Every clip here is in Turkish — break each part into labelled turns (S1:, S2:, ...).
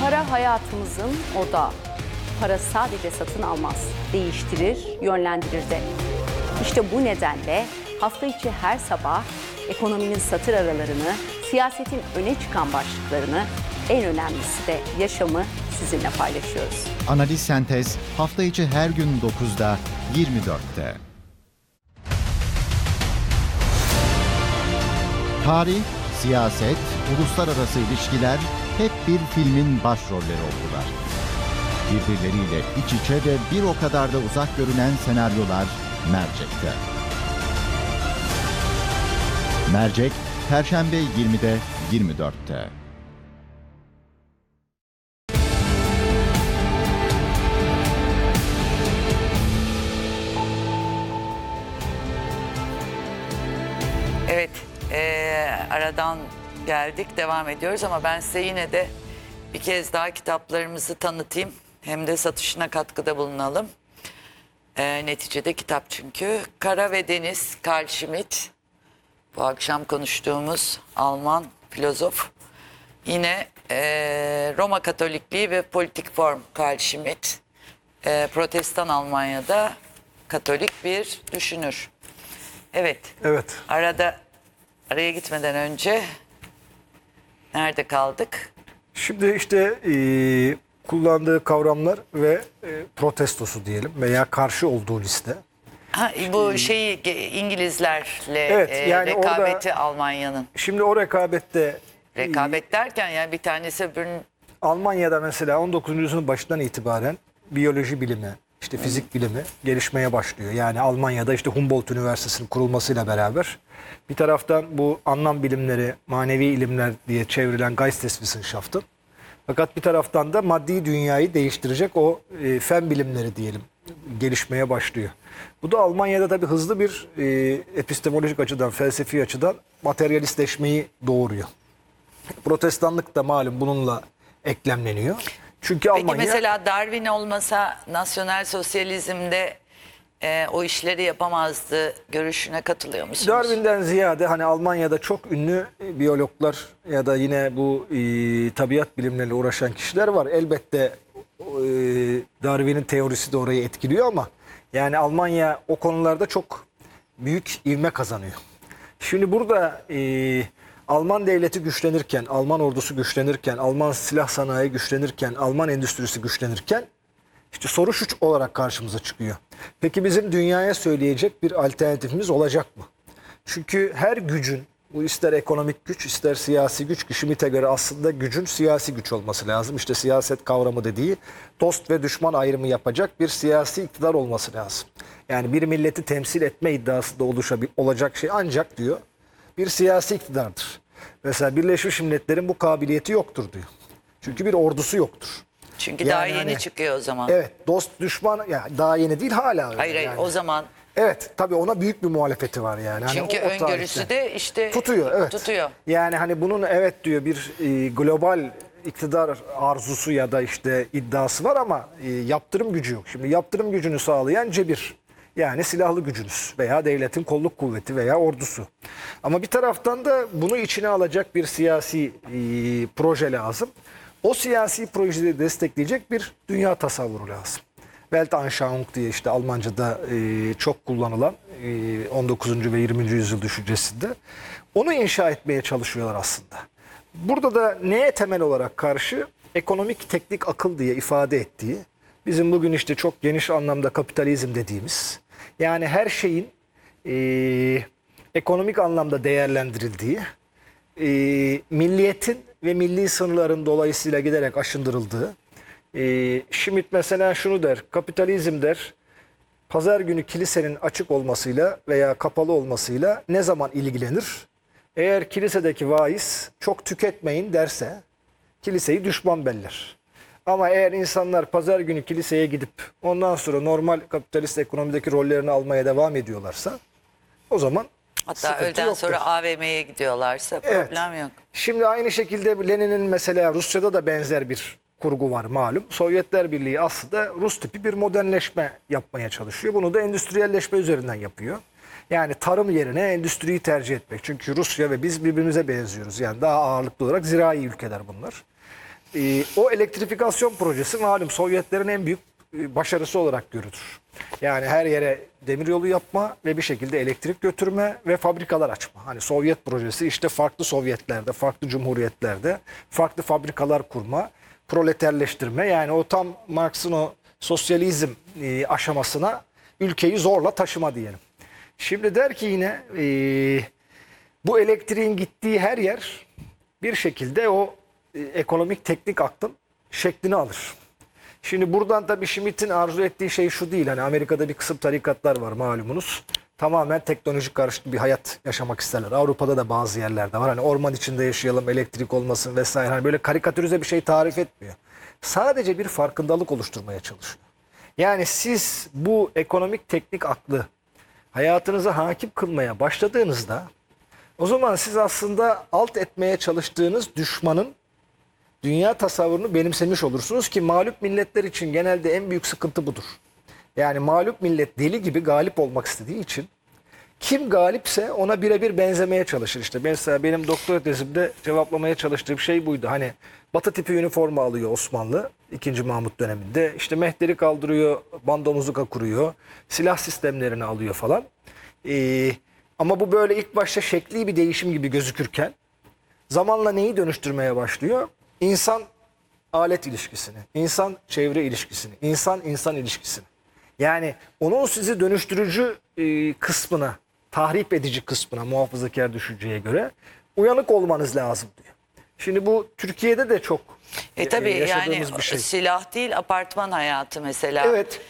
S1: Para hayatımızın odağı. Para sadece satın almaz, değiştirir, yönlendirir de. İşte bu nedenle hafta içi her sabah ekonominin satır aralarını, siyasetin öne çıkan başlıklarını, en önemlisi de yaşamı sizinle paylaşıyoruz.
S2: Analiz Sentez hafta içi her gün 9'da 24'te. Tarih, siyaset, uluslararası ilişkiler hep bir filmin başrolleri oldular. Birbirleriyle iç içe ve bir o kadar da uzak görünen senaryolar Mercek'te. Mercek, Perşembe 20'de 24'te.
S3: Evet, aradan geldik, devam ediyoruz ama ben size yine de bir kez daha kitaplarımızı tanıtayım. Hem de satışına katkıda bulunalım. Neticede kitap çünkü. Kara ve Deniz, Carl Schmitt. Bu akşam konuştuğumuz Alman filozof. Yine Roma Katolikliği ve Politik Form, Carl Schmitt. Protestan Almanya'da Katolik bir düşünür. Evet.
S4: Evet.
S3: Araya gitmeden önce nerede kaldık?
S4: Şimdi işte kullandığı kavramlar ve protestosu diyelim veya karşı olduğu liste.
S3: Bu İngilizlerle
S4: Evet, yani
S3: rekabeti
S4: orada,
S3: Almanya'nın.
S4: Şimdi o rekabette
S3: Rekabet derken yani bir tanesi öbürünün...
S4: Almanya'da mesela 19. yüzyılın başından itibaren biyoloji bilimi, işte fizik bilimi gelişmeye başlıyor. Yani Almanya'da işte Humboldt Üniversitesi'nin kurulmasıyla beraber bir taraftan bu anlam bilimleri, manevi ilimler diye çevrilen Geisteswissenschaften, fakat bir taraftan da maddi dünyayı değiştirecek o fen bilimleri diyelim gelişmeye başlıyor. Bu da Almanya'da tabii hızlı bir epistemolojik açıdan, felsefi açıdan materyalistleşmeyi doğuruyor. Protestanlık da malum bununla eklemleniyor. Çünkü
S3: Peki
S4: Almanya...
S3: mesela Darwin olmasa nasyonel sosyalizmde o işleri yapamazdı görüşüne katılıyor musunuz?
S4: Darwin'den ziyade hani Almanya'da çok ünlü biyologlar ya da yine bu tabiat bilimleriyle uğraşan kişiler var. Elbette Darwin'in teorisi de orayı etkiliyor ama yani Almanya o konularda çok büyük ivme kazanıyor. Şimdi burada Alman devleti güçlenirken, Alman ordusu güçlenirken, Alman silah sanayi güçlenirken, Alman endüstrisi güçlenirken işte soru şu olarak karşımıza çıkıyor. Peki bizim dünyaya söyleyecek bir alternatifimiz olacak mı? Çünkü her gücün, bu ister ekonomik güç, ister siyasi güç, ki Schmitt'e göre aslında gücün siyasi güç olması lazım. İşte siyaset kavramı dediği dost ve düşman ayrımı yapacak bir siyasi iktidar olması lazım. Yani bir milleti temsil etme iddiası da olacak şey ancak diyor bir siyasi iktidardır. Mesela Birleşmiş Milletler'in bu kabiliyeti yoktur diyor. Çünkü bir ordusu yoktur.
S3: Çünkü
S4: Yani
S3: daha yeni
S4: hani,
S3: çıkıyor o zaman.
S4: Evet, dost düşman ya daha yeni değil hala öyle.
S3: Hayır
S4: yani.
S3: o zaman.
S4: Evet, tabii ona büyük bir muhalefeti var yani.
S3: Çünkü
S4: hani o
S3: öngörüsü
S4: tarihte.
S3: de işte
S4: tutuyor, evet.
S3: tutuyor.
S4: Yani hani bunun evet diyor bir global iktidar arzusu ya da işte iddiası var ama yaptırım gücü yok. Şimdi yaptırım gücünü sağlayan cebir. Yani silahlı gücünüz veya devletin kolluk kuvveti veya ordusu. Ama bir taraftan da bunu içine alacak bir siyasi proje lazım. O siyasi projeyi destekleyecek bir dünya tasavvuru lazım. Weltanschauung diye işte Almanca'da çok kullanılan 19. ve 20. yüzyıl düşüncesinde onu inşa etmeye çalışıyorlar aslında. Burada da neye temel olarak karşı? Ekonomik teknik akıl diye ifade ettiği, bizim bugün işte çok geniş anlamda kapitalizm dediğimiz, yani her şeyin ekonomik anlamda değerlendirildiği, milliyetin ve milli sınırların dolayısıyla giderek aşındırıldığı. Schmitt mesela şunu der, kapitalizm der, pazar günü kilisenin açık olmasıyla veya kapalı olmasıyla ne zaman ilgilenir? Eğer kilisedeki vaiz çok tüketmeyin derse kiliseyi düşman beller. Ama eğer insanlar pazar günü kiliseye gidip ondan sonra normal kapitalist ekonomideki rollerini almaya devam ediyorlarsa o zaman
S3: hatta öğleden
S4: yoktur.
S3: sonra AVM'ye gidiyorlarsa problem yok.
S4: Şimdi aynı şekilde Lenin'in mesela Rusya'da da benzer bir kurgu var malum. Sovyetler Birliği aslında Rus tipi bir modernleşme yapmaya çalışıyor. Bunu da endüstriyelleşme üzerinden yapıyor. Yani tarım yerine endüstriyi tercih etmek. Çünkü Rusya ve biz birbirimize benziyoruz. Yani daha ağırlıklı olarak zirai ülkeler bunlar. o elektrifikasyon projesi malum Sovyetlerin en büyük başarısı olarak görülür. Yani her yere demiryolu yapma ve bir şekilde elektrik götürme ve fabrikalar açma. Hani Sovyet projesi işte farklı Sovyetlerde, farklı cumhuriyetlerde farklı fabrikalar kurma, proleterleştirme. Yani o tam Marx'ın o sosyalizm aşamasına ülkeyi zorla taşıma diyelim. Şimdi der ki yine bu elektriğin gittiği her yer bir şekilde o ekonomik teknik aklın şeklini alır. Şimdi buradan tabii Schmitt'in arzu ettiği şey şu değil. Hani Amerika'da bir kısım tarikatlar var malumunuz. Tamamen teknolojik karşıtı bir hayat yaşamak isterler. Avrupa'da da bazı yerlerde var. Hani orman içinde yaşayalım, elektrik olmasın vesaire. Hani böyle karikatürize bir şey tarif etmiyor. Sadece bir farkındalık oluşturmaya çalışıyor. Yani siz bu ekonomik teknik aklı hayatınıza hakim kılmaya başladığınızda o zaman siz aslında alt etmeye çalıştığınız düşmanın dünya tasavvurunu benimsemiş olursunuz ki mağlup milletler için genelde en büyük sıkıntı budur. Yani mağlup millet deli gibi galip olmak istediği için kim galipse ona birebir benzemeye çalışır. İşte mesela benim doktora tezimde cevaplamaya çalıştığım şey buydu. Hani Batı tipi üniforma alıyor Osmanlı 2. Mahmut döneminde. İşte mehteri kaldırıyor, bandomuzuka kuruyor, silah sistemlerini alıyor falan. Ama bu böyle ilk başta şekli bir değişim gibi gözükürken zamanla neyi dönüştürmeye başlıyor? İnsan alet ilişkisini, insan çevre ilişkisini, insan insan ilişkisini. Yani onun sizi dönüştürücü kısmına, tahrip edici kısmına muhafazakar düşünceye göre uyanık olmanız lazım diyor. Şimdi bu Türkiye'de de çok
S3: Tabii
S4: yaşadığımız
S3: yani
S4: bir şey.
S3: silah değil apartman hayatı mesela.
S4: Evet.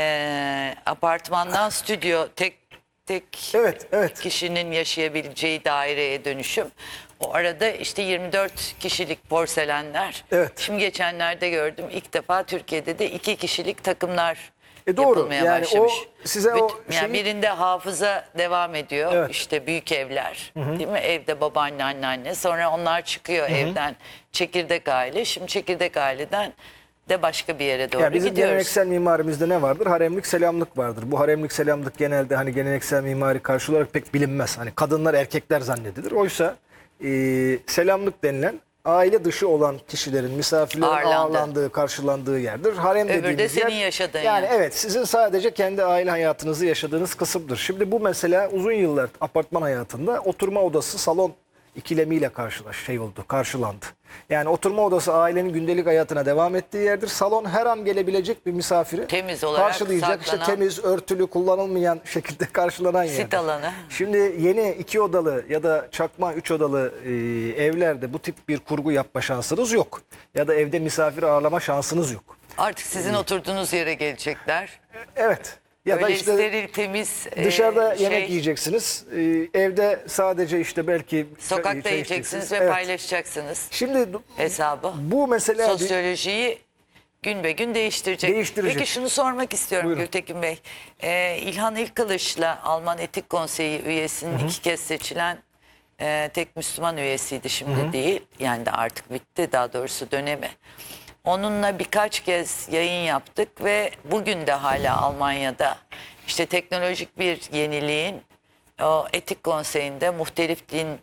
S3: Apartmandan stüdyo tek
S4: Evet.
S3: kişinin yaşayabileceği daireye dönüşüm. O arada işte 24 kişilik porselenler.
S4: Evet.
S3: Şimdi geçenlerde gördüm ilk defa Türkiye'de de 2 kişilik takımlar
S4: Doğru.
S3: yapılmaya
S4: Yani
S3: başlamış.
S4: o size o
S3: yani birinde hafıza devam ediyor.
S4: Evet.
S3: İşte büyük evler. Değil mi? Evde babaanne, anneanne. Sonra onlar çıkıyor evden. Çekirdek aile. Şimdi çekirdek aileden de başka bir yere doğru
S4: yani bizim
S3: gidiyoruz.
S4: geleneksel mimarimizde ne vardır? Haremlik selamlık vardır. Bu haremlik selamlık genelde hani geleneksel mimari karşı olarak pek bilinmez. Hani kadınlar erkekler zannedilir. Oysa selamlık denilen aile dışı olan kişilerin, misafirlerin ağırlandığı, karşılandığı yerdir. Harem
S3: Öbürü de
S4: dediğimiz
S3: senin
S4: yer,
S3: yaşadığın
S4: yani
S3: yer.
S4: evet sizin sadece kendi aile hayatınızı yaşadığınız kısımdır. Şimdi bu mesela uzun yıllar apartman hayatında oturma odası, salon ikilemiyle karşılandı. Yani oturma odası ailenin gündelik hayatına devam ettiği yerdir. Salon her an gelebilecek bir misafiri
S3: Temiz olarak
S4: karşılayacak. İşte
S3: saklanan,
S4: temiz, örtülü, kullanılmayan şekilde karşılanan yer.
S3: sit alanı.
S4: Şimdi yeni 2 odalı ya da çakma 3 odalı evlerde bu tip bir kurgu yapma şansınız yok. Ya da evde misafir ağırlama şansınız yok.
S3: Artık sizin oturduğunuz yere gelecekler.
S4: Evet. Ya
S3: Böyle
S4: da işte
S3: steril, temiz
S4: dışarıda yemek yiyeceksiniz. Evde sadece işte belki
S3: sokakta
S4: çay
S3: yiyeceksiniz
S4: içeceksiniz.
S3: ve
S4: Evet.
S3: paylaşacaksınız
S4: Şimdi
S3: hesabı.
S4: bu mesela
S3: Sosyolojiyi gün be gün değiştirecek.
S4: Değiştirecek.
S3: Peki şunu sormak istiyorum
S4: Buyurun.
S3: Gültekin Bey. İlhan İlkılıç'la Alman Etik Konseyi üyesinin 2 kez seçilen tek Müslüman üyesiydi, şimdi değil. Yani de artık bitti, daha doğrusu dönemi. Onunla birkaç kez yayın yaptık ve bugün de hala Almanya'da işte teknolojik bir yeniliğin o etik konseyinde muhtelif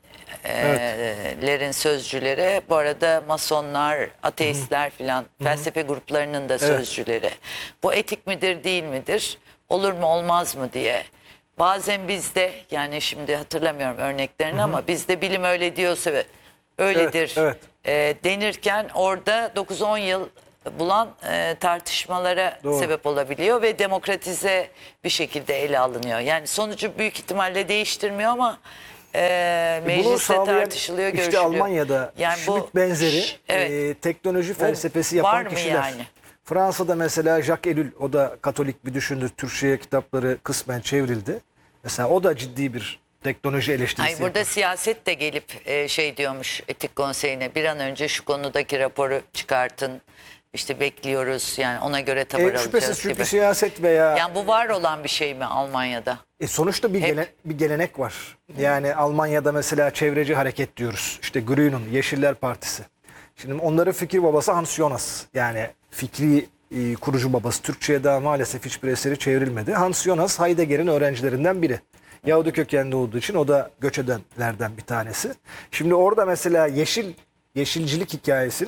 S3: dinlerin sözcüleri, bu arada masonlar, ateistler filan, felsefe gruplarının da sözcüleri. Bu etik midir değil midir, olur mu olmaz mı diye. Bazen bizde, yani şimdi hatırlamıyorum örneklerini ama bizde bilim öyle diyorsa öyledir
S4: Evet.
S3: Denirken orada 9-10 yıl bulan tartışmalara sebep olabiliyor ve demokratize bir şekilde ele alınıyor. Yani sonucu büyük ihtimalle değiştirmiyor ama
S4: bunu
S3: mecliste
S4: sağlayan
S3: tartışılıyor,
S4: işte
S3: görüşülüyor.
S4: Almanya'da
S3: yani
S4: Schmitt benzeri
S3: evet.
S4: teknoloji felsefesi
S3: var
S4: yapan
S3: mı
S4: kişiler.
S3: yani?
S4: Fransa'da mesela Jacques Ellul, o da Katolik bir düşünür. Türkçe'ye kitapları kısmen çevrildi. Mesela o da ciddi bir teknoloji eleştirisi
S3: Ay, burada
S4: yapar.
S3: siyaset de gelip şey diyormuş etik konseyine, bir an önce şu konudaki raporu çıkartın. İşte bekliyoruz, yani ona göre tavır alacağız
S4: Şüphesiz çünkü
S3: gibi.
S4: siyaset veya
S3: Yani bu var olan bir şey mi Almanya'da?
S4: sonuçta bir gelenek var. Yani Almanya'da mesela çevreci hareket diyoruz. İşte Grünen, Yeşiller Partisi. Şimdi onların fikir babası Hans Jonas. Yani fikri kurucu babası. Türkçe'ye daha maalesef hiçbir eseri çevrilmedi. Hans Jonas Heidegger'in öğrencilerinden biri. Yahudi kökenli olduğu için o da göç edenlerden bir tanesi. Şimdi orada mesela yeşilcilik hikayesinin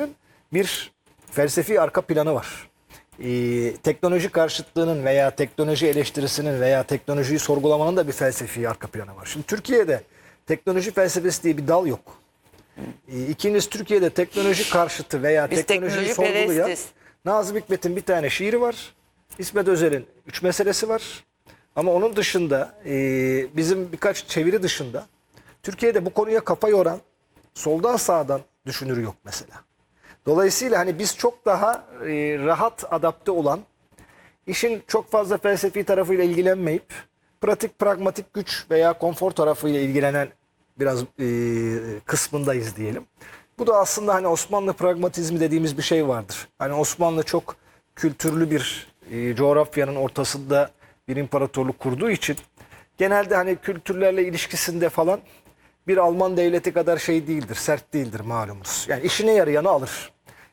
S4: bir felsefi arka planı var. Teknoloji karşıtlığının veya teknoloji eleştirisinin veya teknolojiyi sorgulamanın da bir felsefi arka planı var. Şimdi Türkiye'de teknoloji felsefesi diye bir dal yok. İkincisi, Türkiye'de teknoloji karşıtı veya
S3: Biz
S4: teknolojiyi
S3: teknoloji
S4: sorgulayan
S3: perestiz.
S4: Nazım Hikmet'in bir tane şiiri var. İsmet Özel'in 3 meselesi var. Ama onun dışında bizim birkaç çeviri dışında Türkiye'de bu konuya kafa yoran soldan sağdan düşünür yok mesela. Dolayısıyla hani biz çok daha rahat adapte olan, işin çok fazla felsefi tarafıyla ilgilenmeyip pratik, pragmatik güç veya konfor tarafıyla ilgilenen biraz kısmındayız diyelim. Bu da aslında hani Osmanlı pragmatizmi dediğimiz bir şey vardır. Hani Osmanlı çok kültürlü bir coğrafyanın ortasında bir imparatorluk kurduğu için genelde hani kültürlerle ilişkisinde falan bir Alman devleti kadar şey değildir, sert değildir malumunuz. Yani işine yarayanı alır.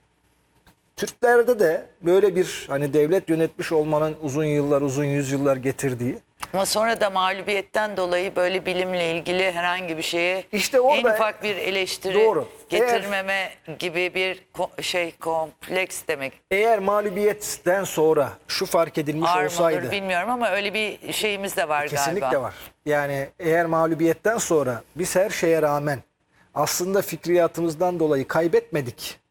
S4: Türklerde de böyle bir hani devlet yönetmiş olmanın uzun yıllar, uzun yüzyıllar getirdiği.
S3: Ama sonra da mağlubiyetten dolayı böyle bilimle ilgili herhangi bir şeye
S4: İşte orada
S3: en ufak bir eleştiri
S4: doğru.
S3: getirmeme gibi bir kompleks demek.
S4: Eğer mağlubiyetten sonra şu fark edilmiş
S3: Ağır
S4: olsaydı.
S3: mıdır bilmiyorum ama öyle bir şeyimiz de var
S4: Kesinlikle
S3: galiba.
S4: var. Yani eğer mağlubiyetten sonra biz her şeye rağmen aslında fikriyatımızdan dolayı kaybetmedik.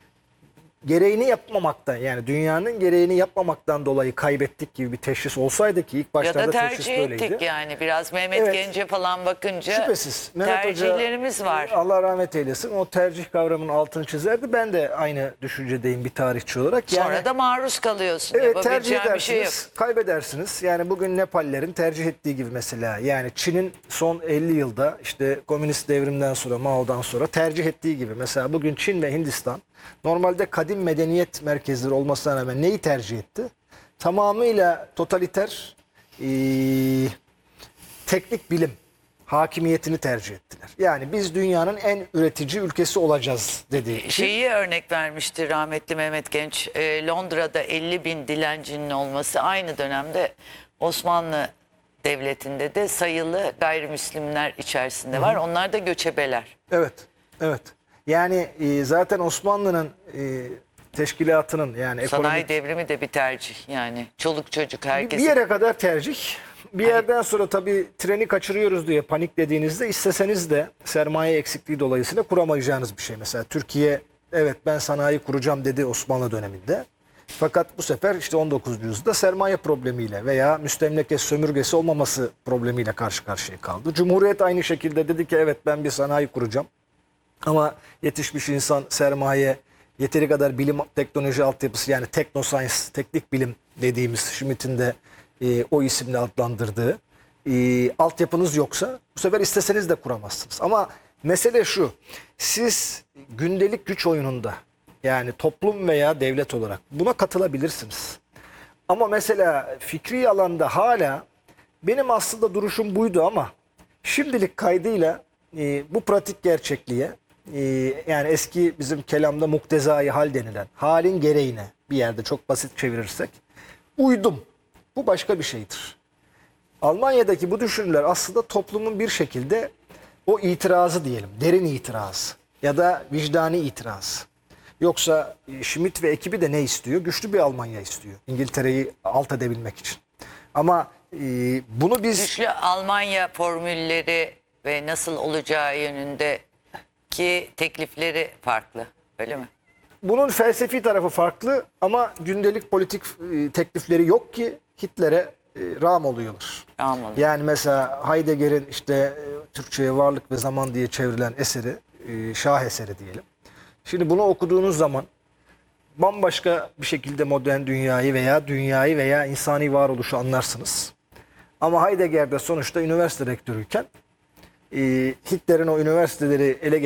S4: Gereğini yapmamaktan, yani dünyanın gereğini yapmamaktan dolayı kaybettik gibi bir teşhis olsaydı ki ilk
S3: Ya
S4: başlarda
S3: da
S4: teşhis
S3: tercih
S4: böyleydi.
S3: ettik yani biraz Mehmet
S4: Evet.
S3: Gence'ye falan bakınca
S4: Şüphesiz. Mehmet
S3: tercihlerimiz
S4: Hoca,
S3: var.
S4: Allah rahmet eylesin. O tercih kavramının altını çizerdi. Ben de aynı düşüncedeyim bir tarihçi olarak. Yani,
S3: Sonra da maruz kalıyorsun.
S4: evet, tercih
S3: Yapabileceğin bir şey yok.
S4: edersiniz, kaybedersiniz. Yani bugün Nepallerin tercih ettiği gibi mesela. Yani Çin'in son 50 yılda işte komünist devrimden sonra, Mao'dan sonra tercih ettiği gibi. Mesela bugün Çin ve Hindistan normalde kadim medeniyet merkezleri olmasına rağmen neyi tercih etti? Tamamıyla totaliter teknik bilim hakimiyetini tercih ettiler. Yani biz dünyanın en üretici ülkesi olacağız dedi.
S3: Şeyi örnek vermişti rahmetli Mehmet Genç. Londra'da 50 bin dilencinin olması aynı dönemde Osmanlı Devleti'nde de sayılı gayrimüslimler içerisinde var. Onlar da göçebeler.
S4: Evet, evet. Yani zaten Osmanlı'nın teşkilatının yani
S3: Sanayi
S4: ekonomik
S3: devrimi de bir tercih yani. Çoluk çocuk
S4: bir
S3: herkes.
S4: yere kadar tercih. Bir yerden sonra tabii treni kaçırıyoruz diye paniklediğinizde isteseniz de sermaye eksikliği dolayısıyla kuramayacağınız bir şey. Mesela Türkiye evet ben sanayi kuracağım dedi Osmanlı döneminde. Fakat bu sefer işte 19. yüzyılda sermaye problemiyle veya müstemleke sömürgesi olmaması problemiyle karşı karşıya kaldı. Cumhuriyet aynı şekilde dedi ki evet ben bir sanayi kuracağım. Ama yetişmiş insan, sermaye, yeteri kadar bilim, teknoloji altyapısı yani technoscience, teknik bilim dediğimiz Schmitt'in de o isimle adlandırdığı altyapınız yoksa bu sefer isteseniz de kuramazsınız. Ama mesele şu, siz gündelik güç oyununda yani toplum veya devlet olarak buna katılabilirsiniz. Ama mesela fikri alanda hala benim aslında duruşum buydu ama şimdilik kaydıyla bu pratik gerçekliğe yani eski bizim kelamda muktezai hal denilen halin gereğine bir yerde çok basit çevirirsek uydum. Bu başka bir şeydir. Almanya'daki bu düşünürler aslında toplumun bir şekilde o itirazı diyelim, derin itiraz ya da vicdani itiraz. Yoksa Schmitt ve ekibi de ne istiyor? Güçlü bir Almanya istiyor. İngiltere'yi alt edebilmek için. Ama bunu biz...
S3: Güçlü Almanya formülleri ve nasıl olacağı yönündeki teklifleri farklı. Öyle mi?
S4: Bunun felsefi tarafı farklı ama gündelik politik teklifleri yok ki Hitler'e rağm oluyorlar.
S3: Anladım.
S4: Yani mesela Heidegger'in işte Türkçe'ye Varlık ve Zaman diye çevrilen eseri, şah eseri diyelim. Şimdi bunu okuduğunuz zaman bambaşka bir şekilde modern dünyayı veya insani varoluşu anlarsınız. Ama Heidegger'de sonuçta üniversite rektörüyken Hitler'in o üniversiteleri ele